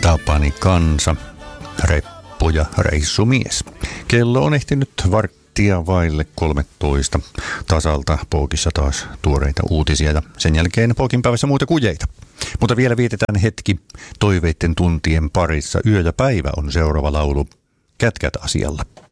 Tapani kansa, reppu ja reissumies. Kello on ehtinyt varttia vaille 13. Tasalta Pookissa taas tuoreita uutisia ja sen jälkeen Pookin päivässä muita kujeita. Mutta vielä vietetään hetki toiveitten tuntien parissa. Yö ja päivä on seuraava laulu Kätkät asialla.